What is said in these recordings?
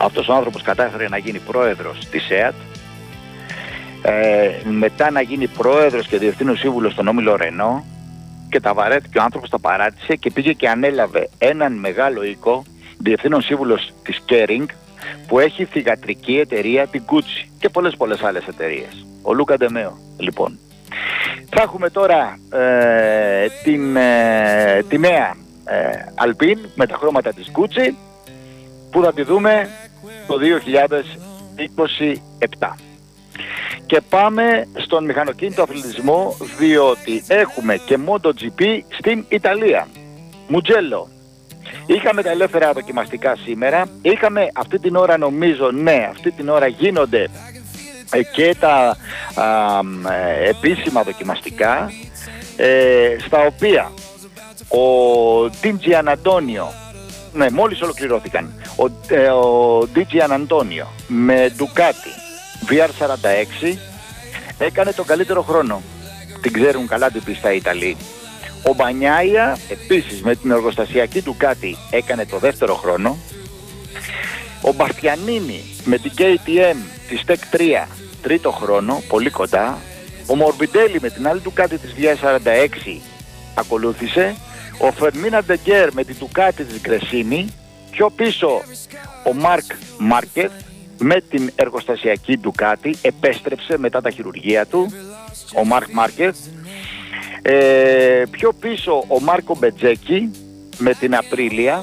αυτός ο άνθρωπος κατάφερε να γίνει πρόεδρος της ΕΑΤ, μετά να γίνει πρόεδρος και διευθύνων σύμβουλος στον όμιλο Ρενό, και τα βαρέθηκε ο άνθρωπος, τα παράτησε και πήγε και ανέλαβε έναν μεγάλο οίκο, διευθύνων σύμβουλος της Kering, που έχει θυγατρική εταιρεία, την Gucci, και πολλές άλλες εταιρείες. Ο Λούκα Ντεμέο, λοιπόν. Θα έχουμε τώρα τη νέα Alpine με τα χρώματα της Gucci, που θα τη δούμε το 2027. Και πάμε στον μηχανοκίνητο αθλητισμό, διότι έχουμε και MotoGP στην Ιταλία. Μουτζέλο. Είχαμε τα ελεύθερα δοκιμαστικά σήμερα. Είχαμε αυτή την ώρα, νομίζω, αυτή την ώρα γίνονται και τα επίσημα δοκιμαστικά, στα οποία ο Ντι Αναντόνιο, μόλις ολοκληρώθηκαν, ο Ντι Αναντόνιο με Ducati VR46 έκανε τον καλύτερο χρόνο. Την ξέρουν καλά την πίστα οι Ιταλοί. Ο Μπανιάια επίσης με την εργοστασιακή Ducati έκανε το δεύτερο χρόνο. Ο Μπαστιανίνη με την KTM της Tech 3 τρίτο χρόνο, πολύ κοντά. Ο Μορμπιντέλη με την άλλη Ducati της VR46 ακολούθησε. Ο Φερμίνα Ντεγκέρ με την Ducati της Γκρεσίνη. Πιο πίσω ο Μάρκ Μάρκεθ με την εργοστασιακή Ducati, επέστρεψε μετά τα χειρουργία του ο Μάρκ Μάρκεθ. Πιο πίσω ο Μάρκο Μπετζέκι με την Απρίλια.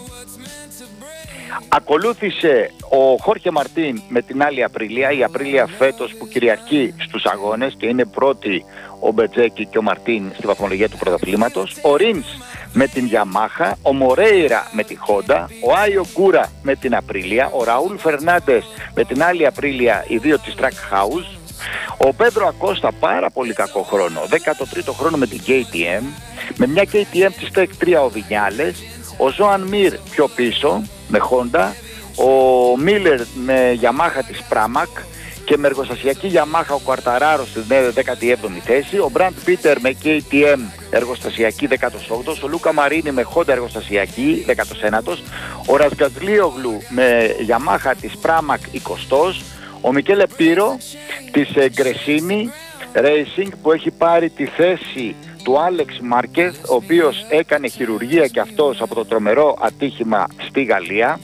Ακολούθησε ο Χόρχε Μαρτίν με την άλλη Απρίλια, η Απρίλια φέτος που κυριαρχεί στους αγώνες και είναι πρώτη ο Μπετζέκι και ο Μαρτίν στη βαθμολογία του πρωταθλήματος. Ο Ρίνς με την Γιαμάχα, ο Μορέιρα με τη Χόντα, ο Άιο Γκούρα με την Απρίλια, ο Ραούλ Φερνάντες με την άλλη Απρίλια, οι δύο της Trackhouse. Ο Πέντρο Ακώστα, πάρα πολύ κακό χρόνο, 13ο χρόνο με την KTM, με μια KTM της Tech 3 ο Βινιάλες. Ο Ζωάν Μιρ πιο πίσω με Honda, ο Μίλλερ με Yamaha της Pramac και με εργοστασιακή Yamaha ο Κουαρταράρο στην 17η θέση, ο Μπραντ Πίτερ με KTM εργοστασιακή 18ος, ο Λούκα Μαρίνι με Honda εργοστασιακή 19ος, ο Ρασγκατλίογλου με Yamaha της Pramac 20ος, ο Μικέλε Πύρο της Γκρεσίνη Racing που έχει πάρει τη θέση του Άλεξ Μάρκεθ, ο οποίος έκανε χειρουργία και αυτός από το τρομερό ατύχημα στη Γαλλία,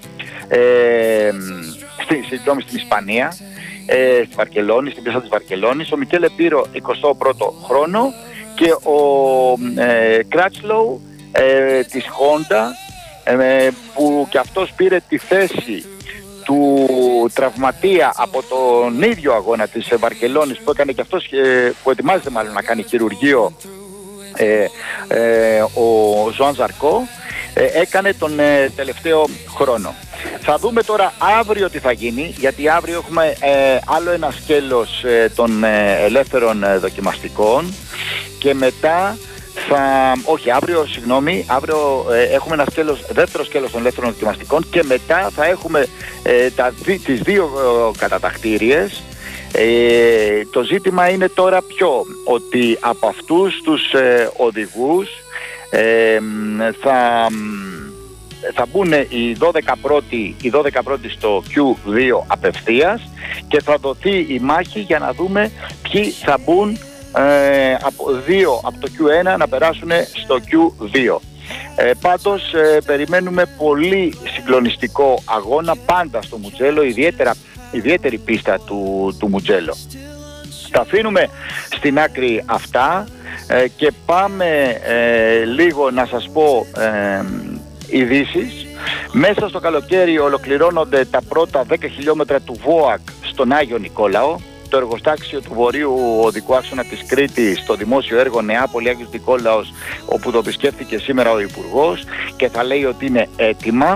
στην Ισπανία, στη Βαρκελόνη, στην πίστα της Βαρκελόνης. Ο Μικέλε Πύρο 21ο χρόνο και ο Κράτσλοου της Honda, που και αυτός πήρε τη θέση του τραυματία από τον ίδιο αγώνα της Βαρκελόνης που έκανε και αυτός, που ετοιμάζεται μάλλον να κάνει χειρουργείο, ο Ζωάν Ζαρκό, έκανε τον τελευταίο χρόνο. Θα δούμε τώρα αύριο τι θα γίνει, γιατί αύριο έχουμε άλλο ένα σκέλος των ελεύθερων δοκιμαστικών και μετά αύριο έχουμε ένα δεύτερο σκέλος των ελεύθερων δοκιμαστικών και μετά θα έχουμε τις δύο κατατακτήριες. Το ζήτημα είναι τώρα ότι από αυτούς τους οδηγούς θα μπουν οι 12 πρώτοι στο Q2 απευθείας και θα δοθεί η μάχη για να δούμε ποιοι θα μπουν από το Q1 να περάσουν στο Q2. Πάντως περιμένουμε πολύ συγκλονιστικό αγώνα πάντα στο Μουτζέλο, ιδιαίτερη πίστα του Μουτζέλο. Τα αφήνουμε στην άκρη αυτά και πάμε λίγο να σας πω ειδήσεις. Μέσα στο καλοκαίρι ολοκληρώνονται τα πρώτα 10 χιλιόμετρα του ΒΟΑΚ στον Άγιο Νικόλαο. Το εργοστάξιο του βορείου οδικού άξονα της Κρήτης στο δημόσιο έργο Νεάπολη Άγιος Νικόλαος, όπου το επισκέφθηκε σήμερα ο Υπουργός και θα λέει ότι είναι έτοιμα.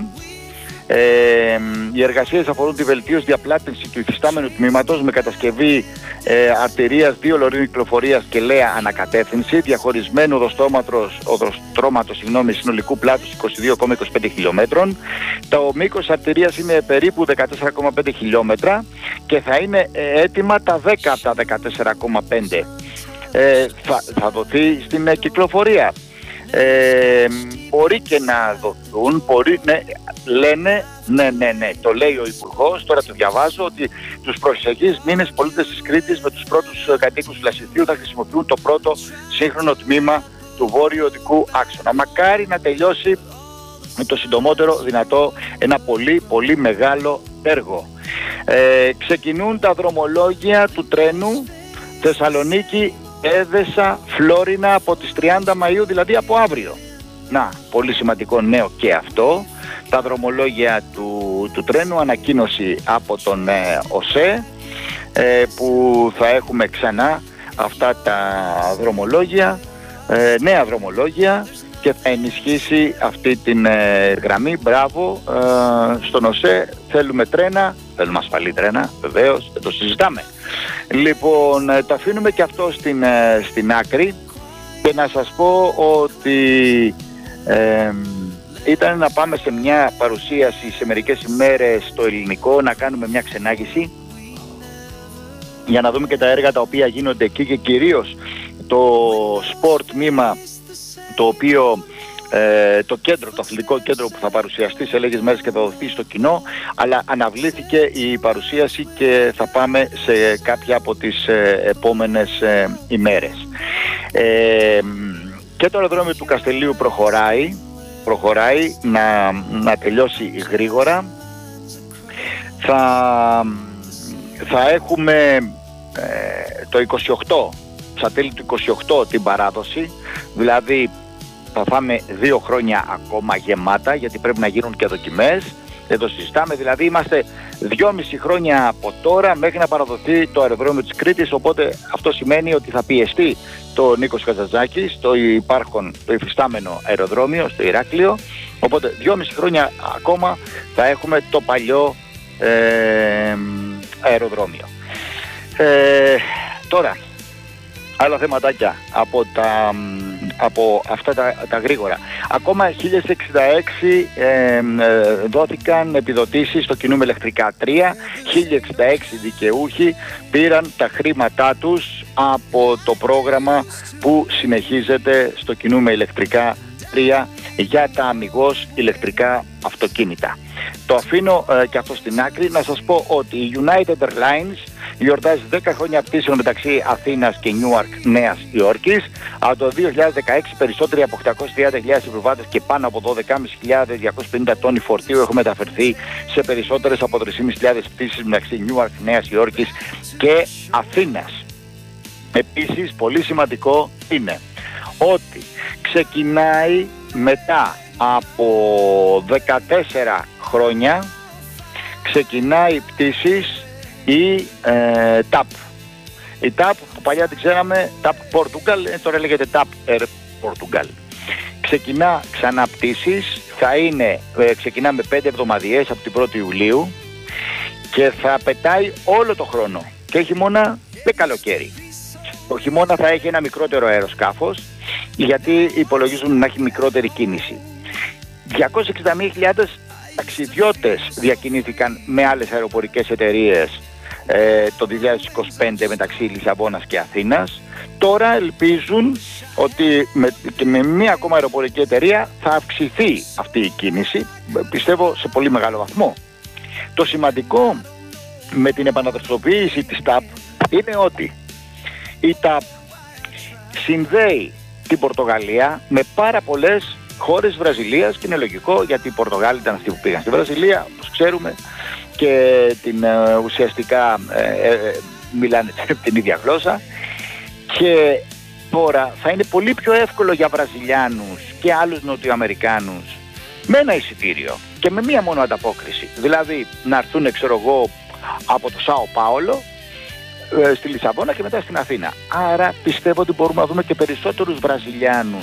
Οι εργασίες αφορούν τη βελτίωση διαπλάτηση του υφιστάμενου τμήματος με κατασκευή αρτηρίας 2 λωρίδων κυκλοφορίας και λέα ανακατεύθυνση, διαχωρισμένου οδοστρώματος συνολικού πλάτους 22,25 χιλιόμετρων. Το μήκος αρτηρίας είναι περίπου 14,5 χιλιόμετρα και θα είναι έτοιμα τα 10 από τα 14,5. Θα δοθεί στην κυκλοφορία. Μπορεί και να δοθούν, λένε, ναι, το λέει ο Υπουργός, τώρα το διαβάζω, ότι τους προσεχείς μήνες πολίτες της Κρήτης με τους πρώτους κατοίκους Λασιθίου θα χρησιμοποιούν το πρώτο σύγχρονο τμήμα του βόρειο οδικού άξονα. Μακάρι να τελειώσει με το συντομότερο δυνατό ένα πολύ πολύ μεγάλο έργο. Ξεκινούν τα δρομολόγια του τρένου Θεσσαλονίκη, Έδεσα, Φλόρινα από τις 30 Μαΐου, δηλαδή από αύριο. Να, πολύ σημαντικό νέο και αυτό. Τα δρομολόγια του τρένου, ανακοίνωση από τον ΟΣΕ, που θα έχουμε ξανά αυτά τα δρομολόγια, νέα δρομολόγια, και θα ενισχύσει αυτή την γραμμή. Μπράβο στον ΟΣΕ. Θέλουμε τρένα, θέλουμε ασφαλή τρένα, βεβαίως, δεν το συζητάμε. Λοιπόν, το αφήνουμε και αυτό στην άκρη, και να σας πω ότι ήταν να πάμε σε μια παρουσίαση σε μερικές ημέρες στο Ελληνικό, να κάνουμε μια ξενάγηση για να δούμε και τα έργα τα οποία γίνονται εκεί, και κυρίως το σπορ τμήμα, το οποίο το κέντρο, το αθλητικό κέντρο που θα παρουσιαστεί σε λίγες μέρες και θα δοθεί στο κοινό, αλλά αναβλήθηκε η παρουσίαση και θα πάμε σε κάποια από τις επόμενες ημέρες. Και το αεροδρόμιο του Καστελείου προχωράει να τελειώσει γρήγορα. Θα έχουμε το 28, στα τέλη του 28 την παράδοση, δηλαδή θα φάμε 2 χρόνια ακόμα γεμάτα, γιατί πρέπει να γίνουν και δοκιμές, δεν το συζητάμε, δηλαδή είμαστε 2,5 χρόνια από τώρα μέχρι να παραδοθεί το αεροδρόμιο της Κρήτης, οπότε αυτό σημαίνει ότι θα πιεστεί το Νίκος Καζαντζάκης, το υφιστάμενο αεροδρόμιο στο Ηράκλειο, οπότε 2,5 χρόνια ακόμα θα έχουμε το παλιό αεροδρόμιο. Τώρα, άλλα θεματάκια από αυτά τα γρήγορα. Ακόμα 1066 δόθηκαν επιδοτήσεις στο κινούμε ηλεκτρικά 3. 1066 δικαιούχοι πήραν τα χρήματά τους από το πρόγραμμα που συνεχίζεται στο κινούμε ηλεκτρικά 3 για τα αμιγώς ηλεκτρικά αυτοκίνητα. Το αφήνω και αυτό στην άκρη. Να σας πω ότι η United Airlines γιορτάζει 10 χρόνια πτήσεων μεταξύ Αθήνας και Νιούαρκ Νέας Υόρκης. Από το 2016 περισσότεροι από 830.000 επιβάτες και πάνω από 12.250 τόνοι φορτίου έχουν μεταφερθεί σε περισσότερες από 3.500 πτήσεις μεταξύ Νιούαρκ Νέας Υόρκης και Αθήνας. Επίσης, πολύ σημαντικό είναι ότι ξεκινάει μετά από 14 χρόνια, ξεκινάει πτήσεις η TAP. Η TAP που παλιά την ξέραμε TAP Portugal, τώρα λέγεται TAP Air Portugal. Ξεκινά ξανά πτήσεις, ξεκινά με 5 εβδομαδιές από την 1η Ιουλίου και θα πετάει όλο το χρόνο, και χειμώνα και καλοκαίρι. Το χειμώνα θα έχει ένα μικρότερο αεροσκάφος, γιατί υπολογίζουν να έχει μικρότερη κίνηση. 261.000 ταξιδιώτες διακινήθηκαν με άλλες αεροπορικές εταιρείες το 2025 μεταξύ Λισαβόνας και Αθήνας. Τώρα ελπίζουν ότι με μία ακόμα αεροπορική εταιρεία θα αυξηθεί αυτή η κίνηση, πιστεύω σε πολύ μεγάλο βαθμό. Το σημαντικό με την επαναδραστηριοποίηση της TAP είναι ότι η TAP συνδέει την Πορτογαλία με πάρα πολλές χώρες Βραζιλίας, και είναι λογικό, γιατί οι Πορτογάλοι ήταν αυτοί που πήγαν στη Βραζιλία, όπως ξέρουμε, και ουσιαστικά μιλάνε την ίδια γλώσσα, και τώρα θα είναι πολύ πιο εύκολο για Βραζιλιάνους και άλλους Νοτιοαμερικάνους με ένα εισιτήριο και με μία μόνο ανταπόκριση, δηλαδή να έρθουν, ξέρω εγώ, από το Σάο Πάολο στη Λισαβόνα και μετά στην Αθήνα. Άρα πιστεύω ότι μπορούμε να δούμε και περισσότερους Βραζιλιάνους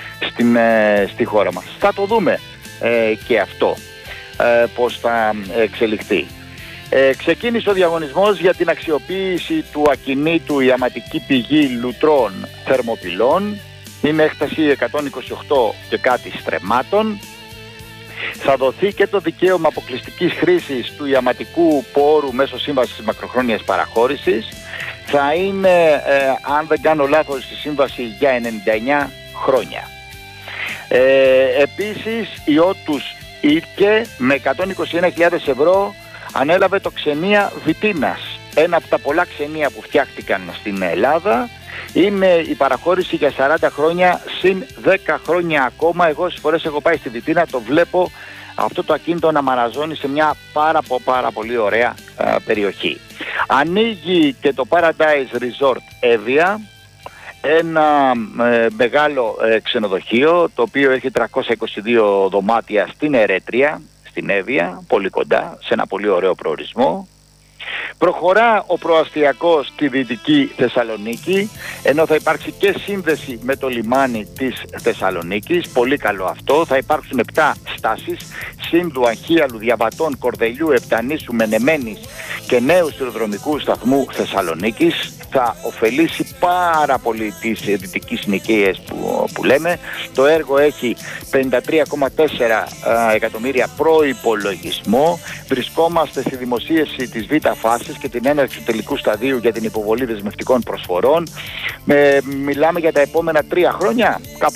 στη χώρα μας. Θα το δούμε και αυτό πώς θα εξελιχθεί. Ξεκίνησε ο διαγωνισμός για την αξιοποίηση του ακινήτου ιαματική πηγή Λουτρών Θερμοπυλών. Είναι έκταση 128 και κάτι στρεμμάτων. Θα δοθεί και το δικαίωμα αποκλειστικής χρήσης του ιαματικού πόρου μέσω σύμβασης μακροχρόνιας παραχώρησης. Θα είναι, αν δεν κάνω λάθος, στη σύμβαση για 99 χρόνια. Επίσης η Ότους Ήρκε με 121.000 ευρώ ανέλαβε το ξενία Βιτίνας, ένα από τα πολλά ξενία που φτιάχτηκαν στην Ελλάδα. Είναι η παραχώρηση για 40 χρόνια συν 10 χρόνια ακόμα. Εγώ στις φορές έχω πάει στη Βιτίνα, το βλέπω αυτό το ακίνητο να μαραζώνει σε μια πάρα πολύ ωραία περιοχή. Ανοίγει και το Paradise Resort Evia, ένα μεγάλο ξενοδοχείο, το οποίο έχει 322 δωμάτια στην Ερέτρια, στην Εύβοια, πολύ κοντά, σε ένα πολύ ωραίο προορισμό. Προχωρά ο προαστιακός στη Δυτική Θεσσαλονίκη, ενώ θα υπάρξει και σύνδεση με το λιμάνι της Θεσσαλονίκης, πολύ καλό αυτό. Θα υπάρξουν 7 στάσεις, Σύνδου, Αγχίαλου, Διαβατών, Κορδελιού, Επτανήσου, Μενεμένης και νέου σιδηροδρομικού σταθμού Θεσσαλονίκης. Θα ωφελήσει πάρα πολύ τις δυτικές νοικίες που λέμε. Το έργο έχει 53,4 εκατομμύρια προϋπολογισμό. Βρισκόμαστε στη δημοσίευση της Β' φάσης και την έναρξη του τελικού σταδίου για την υποβολή δεσμευτικών προσφορών. Μιλάμε για τα επόμενα 3 χρόνια,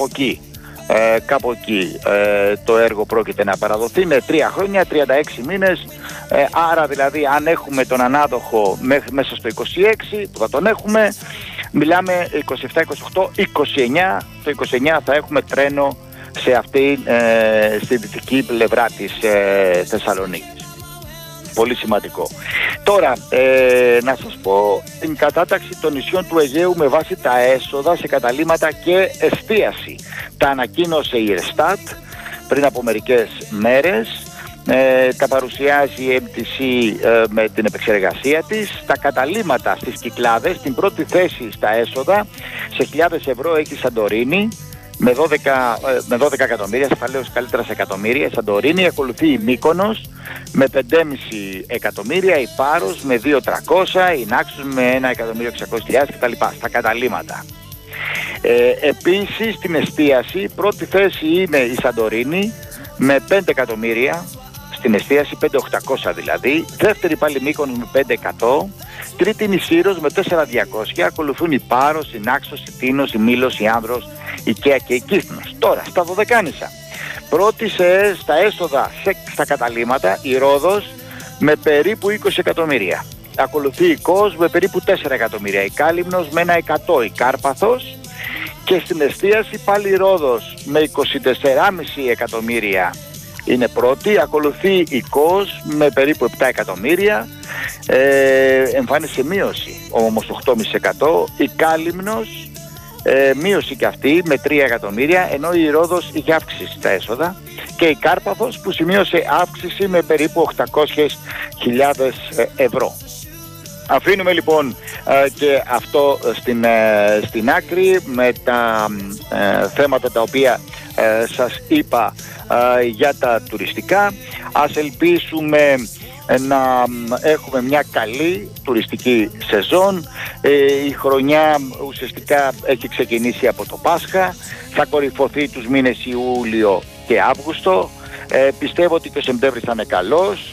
κάπου εκεί το έργο πρόκειται να παραδοθεί. Είναι 3 χρόνια, 36 μήνες, άρα δηλαδή αν έχουμε τον ανάδοχο μέσα στο 26 που θα τον έχουμε, μιλάμε 27, 28, 29, το 29 θα έχουμε τρένο σε αυτή στη δυτική πλευρά της Θεσσαλονίκης. Πολύ σημαντικό. Τώρα, να σας πω την κατάταξη των νησιών του Αιγαίου με βάση τα έσοδα σε καταλύματα και εστίαση. Τα ανακοίνωσε η Ερστάτ πριν από μερικές μέρες. Τα παρουσιάζει η MTC με την επεξεργασία της. Τα καταλύματα στις Κυκλάδες, την πρώτη θέση στα έσοδα, σε χιλιάδες ευρώ έχει η Σαντορίνη, με 12 εκατομμύρια, ασφαλέως καλύτερα σε εκατομμύρια. Η Σαντορίνη, ακολουθεί η Μύκονος με 5,5 εκατομμύρια, η Πάρος με 2.300, η Νάξος με 1.600.000 κτλ. Στα καταλύματα. Επίσης στην εστίαση, πρώτη θέση είναι η Σαντορίνη με 5 εκατομμύρια, στην εστίαση 5.800 δηλαδή, δεύτερη πάλι Μύκονος με 5%, τρίτη είναι η Σύρος με 4.200, ακολουθούν η Πάρος, η Νάξος, η Τίνος, η Μήλος, η Άνδρος, η Καία και η Κύθνος. Τώρα στα Δωδεκάνησα, πρώτη στα έσοδα στα καταλύματα η Ρόδος με περίπου 20 εκατομμύρια, ακολουθεί η Κος με περίπου 4 εκατομμύρια, η Κάλυμνος με 1%, η Κάρπαθος, και στην εστίαση πάλι η Ρόδος με 24,5 εκατομμύρια είναι πρώτη, ακολουθεί η Κος με περίπου 7 εκατομμύρια, εμφάνισε μείωση όμως 8,5%, η Κάλυμνος μείωση και αυτή με 3 εκατομμύρια, ενώ η Ρόδος είχε αύξηση στα έσοδα, και η Κάρπαθος που σημείωσε αύξηση με περίπου 800.000 ευρώ. Αφήνουμε λοιπόν και αυτό στην άκρη με τα θέματα τα οποία σας είπα για τα τουριστικά. Ας ελπίσουμε να έχουμε μια καλή τουριστική σεζόν. Η χρονιά ουσιαστικά έχει ξεκινήσει από το Πάσχα, θα κορυφωθεί τους μήνες Ιούλιο και Αύγουστο. Πιστεύω ότι και ο Σεπτέμβρης θα είναι καλός.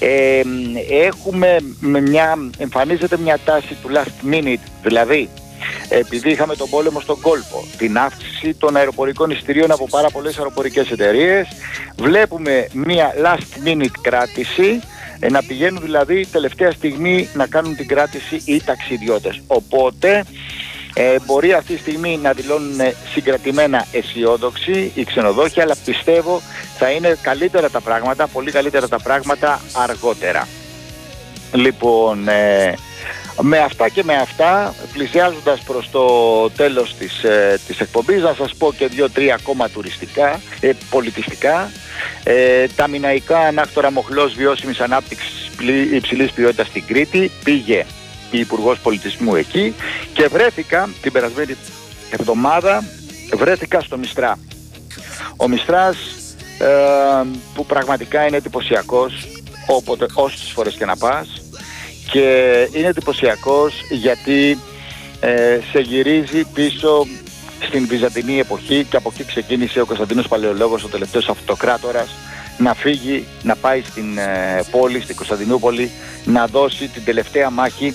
Εμφανίζεται μια τάση του last minute, δηλαδή επειδή είχαμε τον πόλεμο στον κόλπο, την αύξηση των αεροπορικών εισιτηρίων από πάρα πολλές αεροπορικές εταιρείες, βλέπουμε μια last minute κράτηση, να πηγαίνουν δηλαδή τελευταία στιγμή να κάνουν την κράτηση οι ταξιδιώτες. Οπότε μπορεί αυτή τη στιγμή να δηλώνουν συγκρατημένα αισιόδοξοι οι ξενοδόχοι, αλλά πιστεύω θα είναι καλύτερα τα πράγματα, πολύ καλύτερα τα πράγματα αργότερα. Λοιπόν, με αυτά και με αυτά, πλησιάζοντας προς το τέλος της εκπομπής, να σας πω και 2-3 ακόμα πολιτιστικά. Τα μιναϊκά ανάκτορα Μοχλός βιώσιμης ανάπτυξης υψηλής ποιότητας στην Κρήτη, πήγε η Υπουργός Πολιτισμού εκεί και βρέθηκα την περασμένη εβδομάδα στο Μιστρά. Ο Μιστράς που πραγματικά είναι εντυπωσιακός όσες φορές και να πας, και είναι εντυπωσιακός γιατί σε γυρίζει πίσω στην Βυζαντινή εποχή, και από εκεί ξεκίνησε ο Κωνσταντίνος Παλαιολόγος, ο τελευταίος αυτοκράτορας, να φύγει, να πάει στην πόλη, στην Κωνσταντινούπολη, να δώσει την τελευταία μάχη,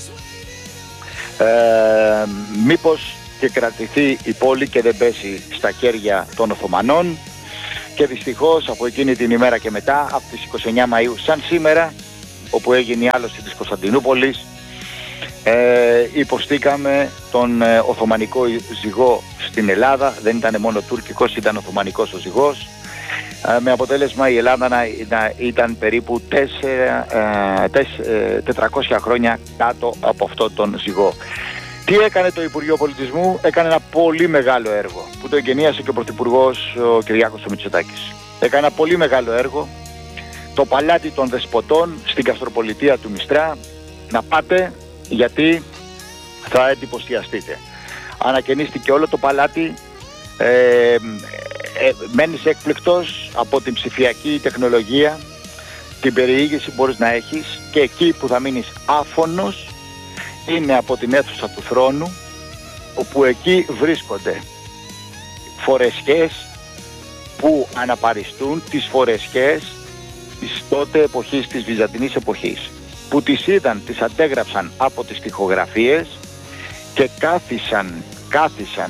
μήπως και κρατηθεί η πόλη και δεν πέσει στα χέρια των Οθωμανών. Και δυστυχώς από εκείνη την ημέρα και μετά, από τις 29 Μαΐου σαν σήμερα, όπου έγινε η άλωση της Κωνσταντινούπολης, υποστήκαμε τον Οθωμανικό ζυγό στην Ελλάδα. Δεν ήταν μόνο τουρκικός, ήταν Οθωμανικός ο ζυγός, με αποτέλεσμα η Ελλάδα να ήταν περίπου 400 χρόνια κάτω από αυτό τον ζυγό. Τι έκανε το Υπουργείο Πολιτισμού? Έκανε ένα πολύ μεγάλο έργο που το εγκαινίασε και ο Πρωθυπουργός ο Κυριάκος ο Μητσοτάκης. Έκανε ένα πολύ μεγάλο έργο, το Παλάτι των Δεσποτών στην Καστροπολιτεία του Μιστρά. Να πάτε, γιατί θα εντυπωσιαστείτε. Ανακαινίστηκε όλο το παλάτι, μένεις έκπληκτος από την ψηφιακή τεχνολογία, την περιήγηση μπορείς να έχεις, και εκεί που θα μείνεις άφωνος είναι από την αίθουσα του θρόνου, όπου εκεί βρίσκονται φορεσιές που αναπαριστούν τις φορεσιές της τότε εποχής, της Βυζαντινής εποχής, που τις είδαν, τις αντέγραψαν από τις τοιχογραφίες και κάθισαν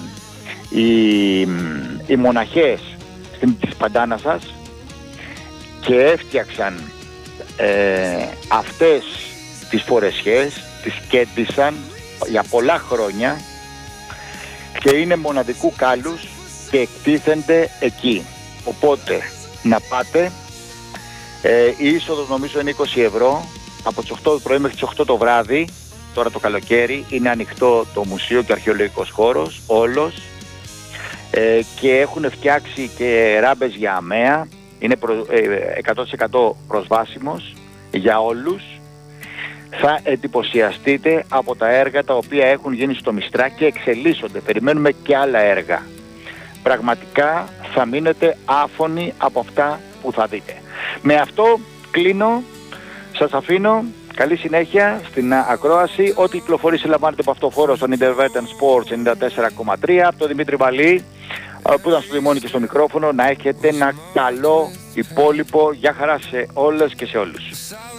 οι μοναχές της Παντάνασας και έφτιαξαν αυτές τις φορεσιές, τις κέντησαν για πολλά χρόνια και είναι μοναδικού κάλους και εκτίθενται εκεί. Οπότε να πάτε, η είσοδος νομίζω είναι 20 ευρώ, από τις 8 το πρωί μέχρι τις 8 το βράδυ. Τώρα το καλοκαίρι είναι ανοιχτό το μουσείο και αρχαιολογικός χώρος όλος, και έχουν φτιάξει και ράμπες για αμαία. Είναι 100% προσβάσιμος για όλους. Θα εντυπωσιαστείτε από τα έργα τα οποία έχουν γίνει στο Μιστρά και εξελίσσονται. Περιμένουμε και άλλα έργα. Πραγματικά θα μείνετε άφωνοι από αυτά που θα δείτε. Με αυτό κλείνω. Σας αφήνω. Καλή συνέχεια στην ακρόαση. Ό,τι κυκλοφορήσει λαμβάνετε από αυτοφόρο στον Intervertent Sports 94,3 από τον Δημήτρη Βαλή, που ήταν στο τιμόνι και στο μικρόφωνο. Να έχετε ένα καλό υπόλοιπο. Γεια χαρά σε όλες και σε όλους.